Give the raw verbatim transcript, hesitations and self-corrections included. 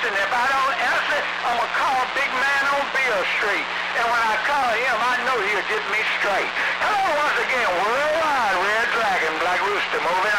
listen, if I don't answer, I'm going to call Big Man on Beale Street. And when I call him, I know he'll get me straight. Hello once again, worldwide Red Dragon, Black Rooster, moving